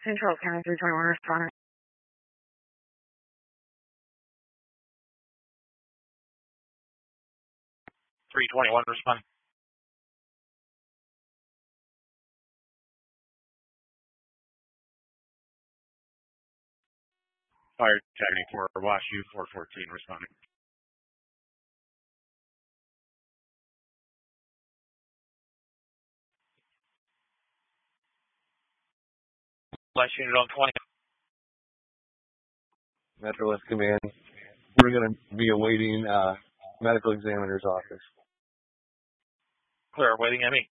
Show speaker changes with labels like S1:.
S1: Central County 321 responding.
S2: 321 responding. Fire tagging for Wash U 414 responding. Flash unit on 20.
S3: Metro West Command. We're going to be awaiting medical examiner's office.
S2: Clear, waiting ME.